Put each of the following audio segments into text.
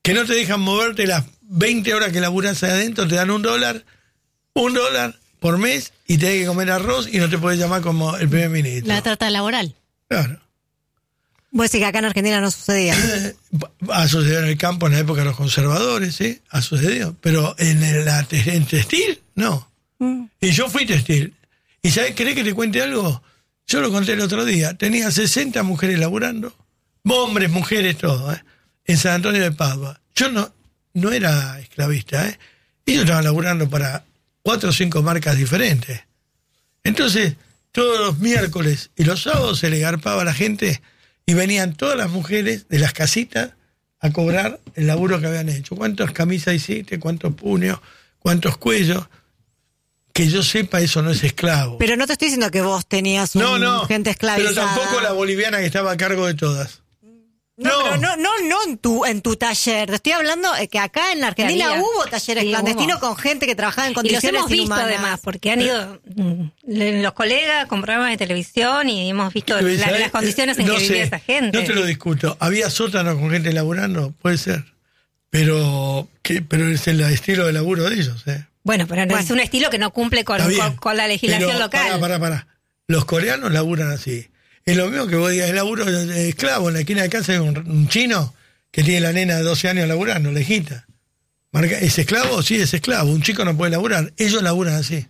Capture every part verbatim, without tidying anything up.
que no te dejan moverte las veinte horas que laburás adentro, te dan un dólar, un dólar por mes y tenés que comer arroz y no te podés llamar como el primer ministro. La trata laboral. Claro. Vos decís que acá en Argentina no sucedía. Ha sucedido en el campo en la época de los conservadores, ¿sí? Ha sucedido. Pero en el la, en textil, no. Mm. Y yo fui textil. ¿Y sabés, querés que te cuente algo? Yo lo conté el otro día. Tenía sesenta mujeres laburando. Hombres, mujeres, todo, ¿eh? En San Antonio de Padua. Yo no, no era esclavista, ¿eh? Ellos estaban laburando para cuatro o cinco marcas diferentes. Entonces, todos los miércoles y los sábados se le garpaba a la gente y venían todas las mujeres de las casitas a cobrar el laburo que habían hecho. ¿Cuántas camisas hiciste? ¿Cuántos puños? ¿Cuántos cuellos? Que yo sepa, eso no es esclavo. Pero no te estoy diciendo que vos tenías un no, no, gente esclavizada. Pero tampoco la boliviana que estaba a cargo de todas. No, no, pero no, no, no en tu, en tu taller. Te estoy hablando de que acá en la Argentina Había. hubo talleres Sí, clandestinos hubo. con gente que trabajaba en Y los condiciones hemos visto inhumanas. además, porque han ido mm, los colegas con programas de televisión y hemos visto Pero, la- ¿sabes? las condiciones en No que sé, vivía esa gente. No te lo discuto. Había sótanos con gente laburando, puede ser. Pero, que, pero es el estilo de laburo de ellos, ¿eh? Bueno, pero no Bueno. es un estilo que no cumple con, Está bien, con, con la legislación pero local. Pará, pará, pará. Los coreanos laburan así. Es lo mismo que vos digas, el laburo de esclavo. En la esquina de casa hay un, un chino que tiene la nena de doce años laburando, lejita. Marca, ¿es esclavo? Sí, es esclavo. Un chico no puede laburar. Ellos laburan así.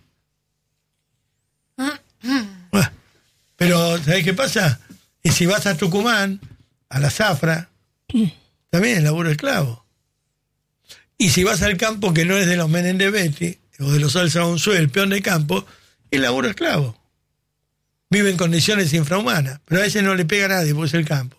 Bueno, pero, ¿sabés qué pasa? Y si vas a Tucumán, a la zafra, también es laburo esclavo. Y si vas al campo que no es de los Menéndez Betti, o de los Alza Unzué, el peón de campo, es laburo esclavo. Vive en condiciones infrahumanas, pero a ese no le pega a nadie, porque es el campo.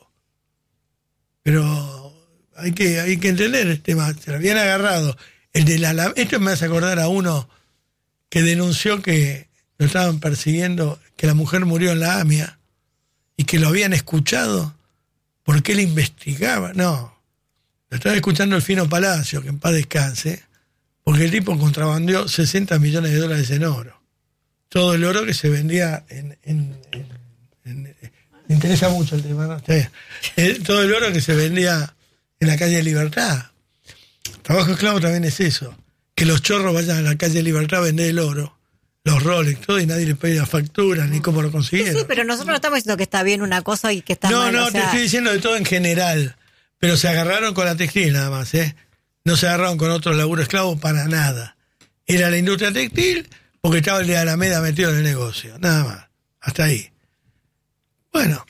Pero hay que, hay que entender el tema, se lo habían agarrado. El de la, esto me hace acordar a uno que denunció que lo estaban persiguiendo, que la mujer murió en la AMIA, y que lo habían escuchado porque él investigaba. No, lo estaba escuchando el Fino Palacio, que en paz descanse, porque el tipo contrabandeó sesenta millones de dólares en oro. Todo el oro que se vendía en... en, en, en me interesa mucho el tema, ¿no? Eh, todo el oro que se vendía en la calle Libertad. Trabajo esclavo también es eso, que los chorros vayan a la calle Libertad a vender el oro, los Rolex, todo, y nadie le pedía facturas ni cómo lo consiguieron. Sí, sí, pero nosotros no estamos diciendo que está bien una cosa y que está no, mal. No, o no, sea... te estoy diciendo de todo en general, pero se agarraron con la textil nada más, ¿eh? No se agarraron con otro laburo esclavo para nada. Era la industria textil porque estaba el de Alameda metido en el negocio, nada más, hasta ahí. Bueno,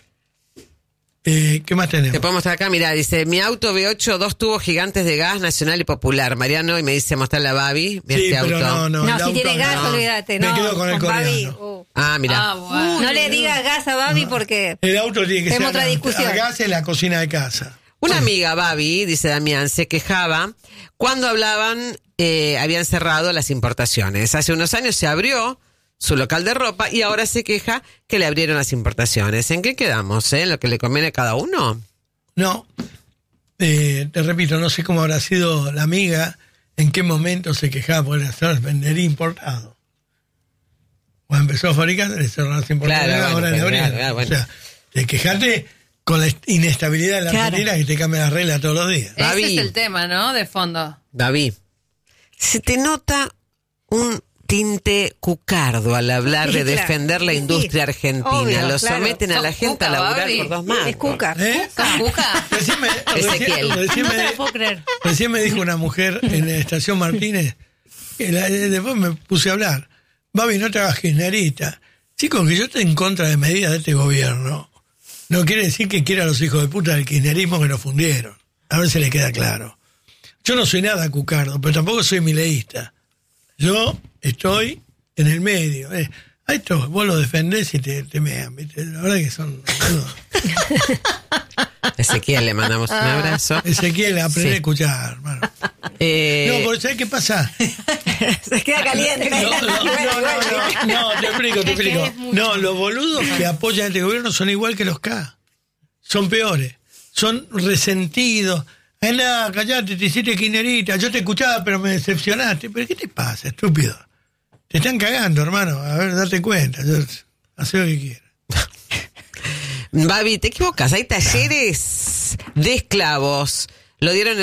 eh, ¿qué más tenemos? Te puedo mostrar acá, mirá, dice, mi auto V ocho, dos tubos gigantes de gas, nacional y popular. Mariano, y me dice, mostrarle a Babi, Sí, este pero auto. no, no. No, el si auto tiene gas, no. olvídate. Me no, quedo con el coreano. Babi, uh. Ah, mira. Ah, bueno. No le digas gas a Babi porque... El auto tiene que Tenemos ser otra discusión. a gas en la cocina de casa. Una amiga, Babi, dice Damián, se quejaba cuando hablaban, eh, habían cerrado las importaciones. Hace unos años se abrió su local de ropa y ahora se queja que le abrieron las importaciones. ¿En qué quedamos? ¿Eh? ¿En lo que le conviene a cada uno? No, eh, te repito, no sé cómo habrá sido la amiga, en qué momento se quejaba por hacer vender importado. Cuando empezó a fabricar, le cerraron las importaciones, Claro, ahora bueno, le abrieron. claro, claro, bueno. O sea, te quejaste con la inestabilidad de la Claro. Argentina que te cambia las reglas todos los días. Babi. Ese es el tema, ¿no? De fondo. David, se te nota un tinte cucardo al hablar de Sí, claro. defender la Sí, industria argentina. obvio, Lo claro. someten a la Sos gente a cuca, laburar Babi. por dos más. Es cuca. ¿Eh? ¿Cuca? Recién me, Ezequiel. recién- recién No me- te lo puedo creer. Recién me dijo una mujer en la estación Martínez, que la- después me puse a hablar, Babi, no te hagas kirchnerista. Chicos, que yo estoy en contra de medidas de este gobierno, no quiere decir que quiera a los hijos de puta del kirchnerismo que nos fundieron. A ver si le queda claro. Yo no soy nada cucardo, pero tampoco soy mileísta. Yo estoy en el medio. Eh. A esto vos lo defendés y te, te mean, ¿viste? La verdad que son... Ezequiel, le mandamos un abrazo. Ezequiel, aprende Sí. a escuchar, hermano. Eh, No, porque ¿sabés qué pasa? Se queda caliente. No, no, no, no, no, te explico, te explico. No, los boludos que apoyan a este gobierno son igual que los K. Son peores. Son resentidos. Ay, nada, callate, te hiciste kirchnerista. Yo te escuchaba, pero me decepcionaste. ¿Pero qué te pasa, estúpido? Te están cagando, hermano. A ver, date cuenta. Yo, hacé lo que quieras. Babi, te equivocas. Hay talleres de esclavos. Lo dieron